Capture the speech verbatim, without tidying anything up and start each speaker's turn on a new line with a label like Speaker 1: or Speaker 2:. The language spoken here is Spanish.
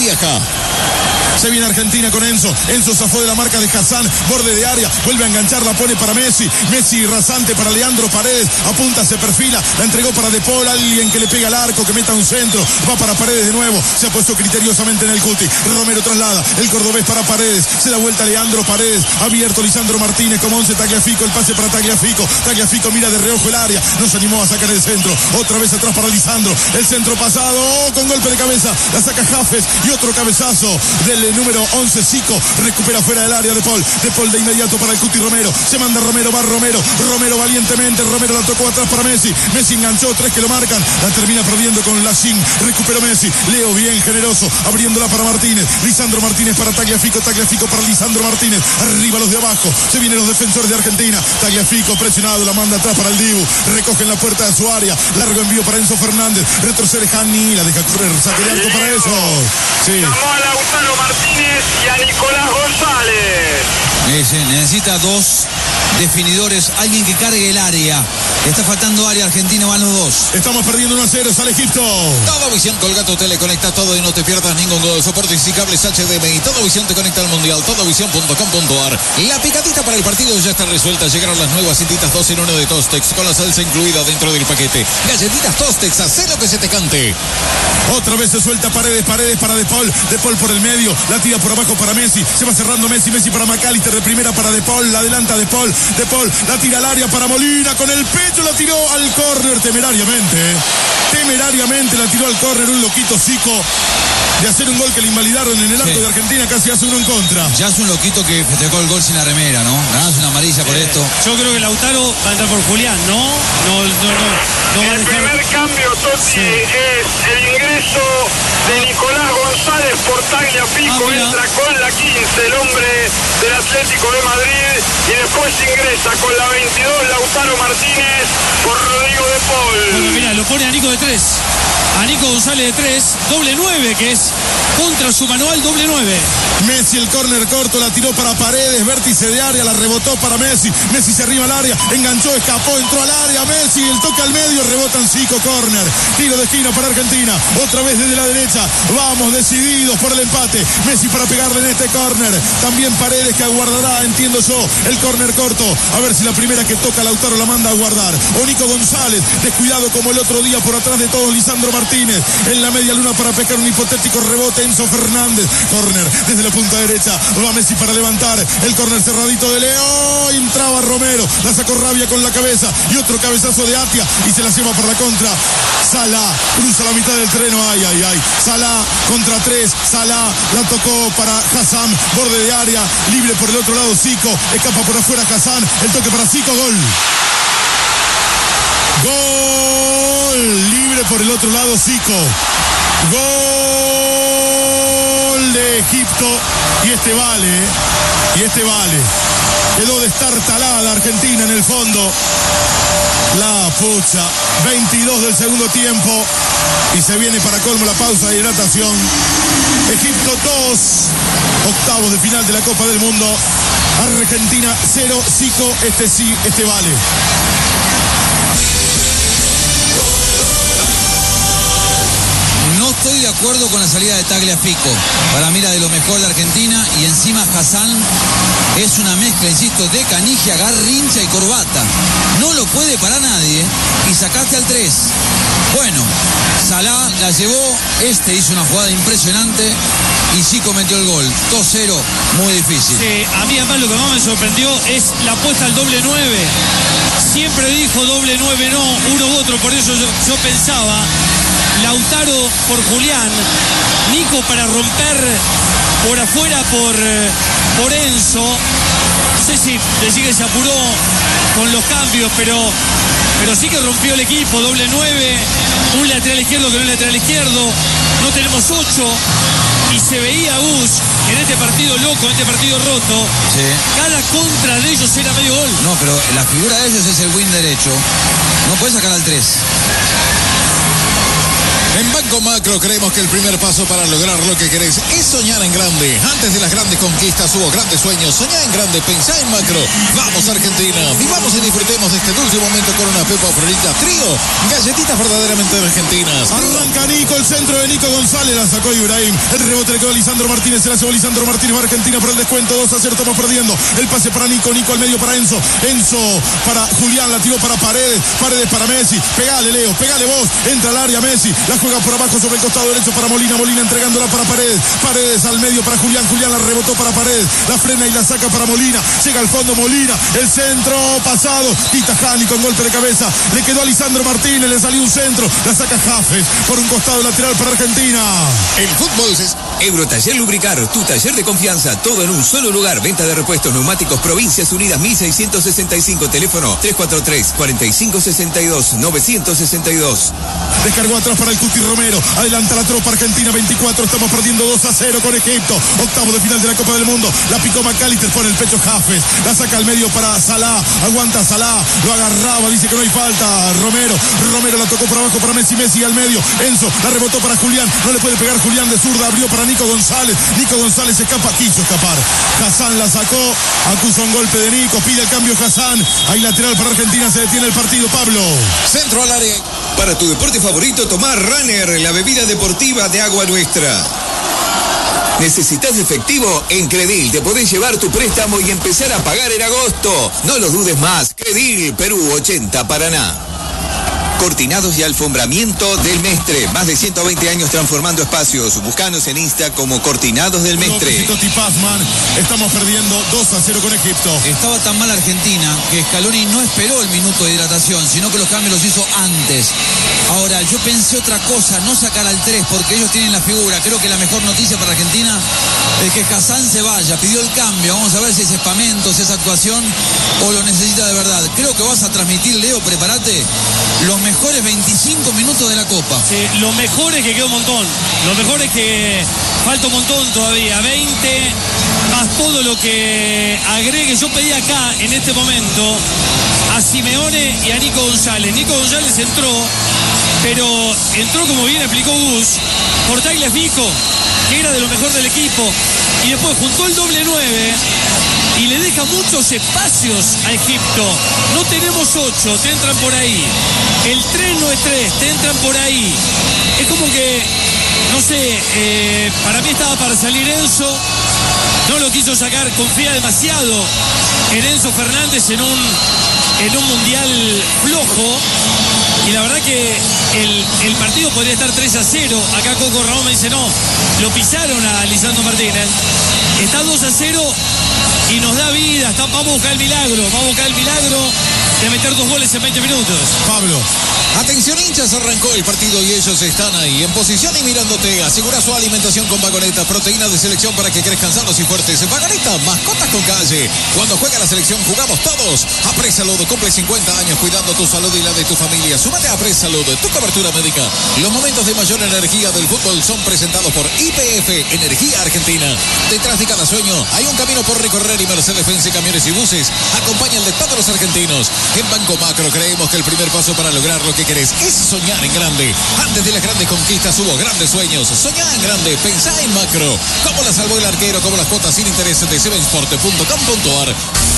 Speaker 1: vieja.
Speaker 2: Se viene Argentina con Enzo. Enzo zafó de la marca de Hassan. Borde de área. Vuelve a enganchar. La pone para Messi. Messi rasante para Leandro Paredes. Apunta, se perfila. La entregó para De Paul. Alguien que le pega al arco. Que meta un centro. Va para Paredes de nuevo. Se ha puesto criteriosamente en el cuti. Romero traslada. El cordobés para Paredes. Se da vuelta Leandro Paredes. Abierto Lisandro Martínez. Como once Tagliafico. El pase para Tagliafico. Tagliafico mira de reojo el área. No se animó a sacar el centro. Otra vez atrás para Lisandro. El centro pasado. Oh, con golpe de cabeza. La saca Jafes. Y otro cabezazo del número once, Zico, recupera fuera del área de Paul, de Paul de inmediato para el Cuti Romero, se manda Romero, va Romero, Romero valientemente, Romero la tocó atrás para Messi, Messi enganchó, tres que lo marcan, la termina perdiendo con Lachín, recuperó Messi, Leo bien generoso, abriéndola para Martínez, Lisandro Martínez para Tagliafico, Tagliafico para Lisandro Martínez, arriba los de abajo, se vienen los defensores de Argentina, Tagliafico presionado, la manda atrás para el Dibu, recogen la puerta de su área, largo envío para Enzo Fernández, retrocede Jani, la deja correr, saque de arco para eso, sí.
Speaker 3: Llamó a Lautaro Martínez y a Nicolás González.
Speaker 4: Ese, necesita dos definidores, alguien que cargue el área. Le está faltando área a Argentina, van los dos.
Speaker 2: Estamos perdiendo uno a cero, sale Egipto.
Speaker 1: Todo Visión Colgato te le conecta todo y no te pierdas ningún gol. Soportes y cables H D M I. Todo Visión te conecta al Mundial. todo visión punto com punto a r. La picadita para el partido ya está resuelta. Llegaron las nuevas cintitas dos en uno de Tostex con la salsa incluida dentro del paquete. Galletitas Tostex, haz lo que se te cante.
Speaker 2: Otra vez se suelta Paredes, Paredes para De Paul, De Paul por el medio, la tira por abajo para Messi, se va cerrando Messi, Messi para McAllister, de primera para De Paul, la adelanta De Paul, De Paul, la tira al área para Molina, con el pecho la tiró al córner temerariamente, temerariamente la tiró al córner, un loquito Zico de hacer un gol que le invalidaron en el arco sí. de Argentina, casi hace uno en contra.
Speaker 4: Ya es un loquito que festejó el gol sin la remera, ¿no? Ganás una amarilla por eh, esto.
Speaker 5: Yo creo que Lautaro va a entrar por Julián, ¿no? No, no, no. no
Speaker 3: el dejar... primer cambio, Totti, sí. es el ingreso de Nicolás González por Tagliafico, ah, entra con la quince, el hombre del Atlético de Madrid, y después ingresa con la veintidós Lautaro Martínez por Rodrigo de Paul.
Speaker 5: Bueno, mira, lo pone a Nico de tres. A Nico González de tres, doble nueve, que es contra su manual, doble nueve.
Speaker 2: Messi, el córner corto, la tiró para Paredes, vértice de área, la rebotó para Messi. Messi se arriba al área, enganchó, escapó, entró al área. Messi, el toque al medio, rebota en Zico, córner. Tiro de esquina para Argentina, otra vez desde la derecha. Vamos, decididos por el empate. Messi para pegarle en este córner. También Paredes que aguardará, entiendo yo, el córner corto. A ver si la primera que toca Lautaro la manda a guardar. O Nico González, descuidado como el otro día por atrás de todos, Lisandro Martínez. En la media luna para pescar un hipotético rebote, Enzo Fernández. Córner desde la punta derecha. Va Messi para levantar. El córner cerradito de Leo. Entraba Romero. La sacó Rabia con la cabeza. Y otro cabezazo de Atia. Y se la lleva por la contra. Salah cruza la mitad del terreno. Ay, ay, ay. Salah contra tres. Salah la tocó para Hassan. Borde de área. Libre por el otro lado Zico. Escapa por afuera Hassan. El toque para Zico. Gol. Gol. Libre por el otro lado Zico. Gol de Egipto. Y este vale. Y este vale. Quedó destartalada Argentina en el fondo. La pucha. veintidós del segundo tiempo. Y se viene para colmo la pausa de hidratación. Egipto dos. Octavos de final de la Copa del Mundo. Argentina cero. Zico, este sí, este vale.
Speaker 4: No estoy de acuerdo con la salida de Tagliafico. Para mí era de lo mejor de Argentina, y encima Hassan es una mezcla, insisto, de Canigia, Garrincha y Corbata. No lo puede parar nadie, y sacaste al tres. Bueno, Salah la llevó, este hizo una jugada impresionante y sí cometió el gol. dos cero, muy difícil.
Speaker 5: Sí, a mí además lo que más me sorprendió es la apuesta al doble nueve. Siempre dijo doble nueve no, uno u otro, por eso yo, yo pensaba Lautaro por Julián, Nico para romper por afuera por, por Enzo. No sé si decir que se apuró con los cambios, pero, pero sí que rompió el equipo. Doble nueve, un lateral izquierdo que no es lateral izquierdo. No tenemos ocho. Y se veía a Gus en este partido loco, en este partido roto.
Speaker 4: Sí.
Speaker 5: Cada contra de ellos era medio gol.
Speaker 4: No, pero la figura de ellos es el win derecho. No puede sacar al tres.
Speaker 1: En Banco Macro creemos que el primer paso para lograr lo que querés es soñar en grande. Antes de las grandes conquistas hubo grandes sueños. Soñá en grande, pensá en macro. Vamos Argentina, vivamos y disfrutemos de este dulce momento con una Pepa Florita Trío. Galletitas verdaderamente argentinas.
Speaker 2: Arranca Nico, el centro de Nico González, la sacó Ibrahim. El rebote le quedó a Lisandro Martínez, se la llevó Lisandro Martínez, va Argentina por el descuento, dos a cero, estamos perdiendo. El pase para Nico, Nico al medio para Enzo. Enzo para Julián, la tiró para Paredes. Paredes para Messi. Pegale, Leo, pegale vos. Entra al área Messi, la juega por abajo sobre el costado derecho para Molina, Molina entregándola para Paredes, Paredes al medio para Julián, Julián la rebotó para Paredes, la frena y la saca para Molina, llega al fondo Molina, el centro pasado, quita Jani con golpe de cabeza, le quedó a Lisandro Martínez, le salió un centro, la saca Jafes por un costado lateral para Argentina.
Speaker 1: El fútbol es...
Speaker 6: Eurotaller Lubricar, tu taller de confianza, todo en un solo lugar, venta de repuestos, neumáticos, Provincias Unidas, mil seiscientos sesenta y cinco, teléfono tres cuatro tres, cuatro cinco seis dos, nueve seis dos.
Speaker 2: Descargó atrás para el Cuti Romero, adelanta la tropa Argentina veinticuatro, estamos perdiendo dos a cero con Egipto, octavo de final de la Copa del Mundo, la picó McAllister por el pecho Jafes, la saca al medio para Salah, aguanta Salah, lo agarraba, dice que no hay falta, Romero, Romero la tocó por abajo para Messi, Messi al medio, Enzo, la rebotó para Julián, no le puede pegar Julián de zurda, abrió para Nico González, Nico González escapa, quiso escapar, Hassan la sacó, acusa un golpe de Nico, pide el cambio Hassan, hay lateral para Argentina, se detiene el partido, Pablo.
Speaker 1: Centro al área.
Speaker 6: Para tu deporte favorito, toma Runner, la bebida deportiva de Agua Nuestra. ¿Necesitas efectivo? En Credil te podés llevar tu préstamo y empezar a pagar en agosto. No lo dudes más. Credil, Perú ochenta, Paraná. Cortinados y alfombramiento del Mestre. Más de ciento veinte años transformando espacios. Búscanos en Insta como Cortinados del Mestre.
Speaker 2: Estamos perdiendo dos a cero con Egipto.
Speaker 4: Estaba tan mal Argentina que Scaloni no esperó el minuto de hidratación, sino que los cambios los hizo antes. Ahora, yo pensé otra cosa, no sacar al tres, porque ellos tienen la figura. Creo que la mejor noticia para Argentina es que Hassan se vaya, pidió el cambio. Vamos a ver si es espamento, si es actuación o lo necesita de verdad. Creo que vas a transmitir, Leo, prepárate, los mejores veinticinco minutos de la Copa.
Speaker 5: Sí, lo mejor es que queda un montón. Lo mejor es que falta un montón todavía. veinte más todo lo que agregue. Yo pedí acá, en este momento, a Simeone y a Nico González. Nico González entró, pero entró, como bien explicó Gus, por Tagliafico, que era de lo mejor del equipo, y después juntó el doble nueve y le deja muchos espacios a Egipto. No tenemos ocho, te entran por ahí. El tres no es tres, te entran por ahí. Es como que, no sé, eh, para mí estaba para salir Enzo, no lo quiso sacar, confía demasiado en Enzo Fernández en un, en un mundial flojo. Y la verdad que el, el partido podría estar tres a cero. Acá Coco Ramón me dice, no, lo pisaron a Lisandro Martínez. Está dos a cero y nos da vida. Está, vamos a buscar el milagro, vamos a buscar el milagro de meter dos goles en veinte minutos.
Speaker 2: Pablo.
Speaker 1: Atención hinchas, arrancó el partido y ellos están ahí en posición y mirándote. Asegura su alimentación con Vagoneta, proteína de selección para que crezcan sanos y fuertes. Vagoneta, mascotas con calle. Cuando juega la selección jugamos todos. Apres Salud, cumple cincuenta años cuidando tu salud y la de tu familia. Súmate a Apres Salud, tu cobertura médica. Los momentos de mayor energía del fútbol son presentados por I P F, Energía Argentina. Detrás de cada sueño hay un camino por recorrer y Mercedes-Benz Camiones y Buses acompaña el de todos los argentinos. En Banco Macro creemos que el primer paso para lograr lo que querés es soñar en grande. Antes de las grandes conquistas hubo grandes sueños. Soñá en grande, pensá en macro. Como la salvó el arquero, como las cuotas sin interés de sevensport punto com punto ar.